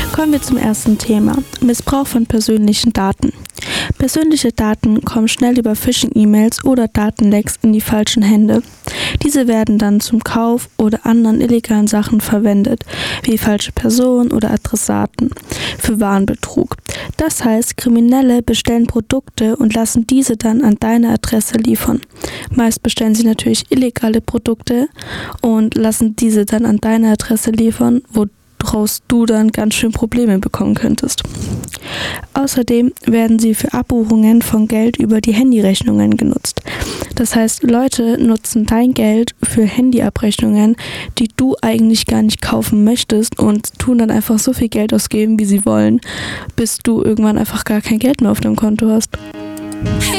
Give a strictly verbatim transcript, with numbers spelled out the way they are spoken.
Kommen wir zum ersten Thema: Missbrauch von persönlichen Daten. Persönliche Daten kommen schnell über Phishing-E-Mails oder Datenlecks in die falschen Hände. Diese werden dann zum Kauf oder anderen illegalen Sachen verwendet, wie falsche Personen oder Adressaten, für Warenbetrug. Das heißt, Kriminelle bestellen Produkte und lassen diese dann an deine Adresse liefern. Meist bestellen sie natürlich illegale Produkte und lassen diese dann an deine Adresse liefern, woraus du dann ganz schön Probleme bekommen könntest. Außerdem werden sie für Abbuchungen von Geld über die Handyrechnungen genutzt. Das heißt, Leute nutzen dein Geld für Handyabrechnungen, die du eigentlich gar nicht kaufen möchtest, und tun dann einfach so viel Geld ausgeben, wie sie wollen, bis du irgendwann einfach gar kein Geld mehr auf deinem Konto hast.